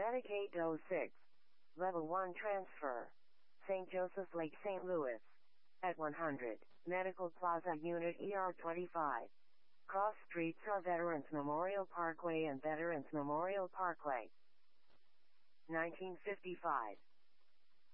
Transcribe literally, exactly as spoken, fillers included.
Medicaid oh six. Level one transfer. Saint Joseph's Lake, Saint Louis. At one hundred. Medical Plaza Unit E R twenty-five. Cross streets are Veterans Memorial Parkway and Veterans Memorial Parkway. nineteen fifty-five.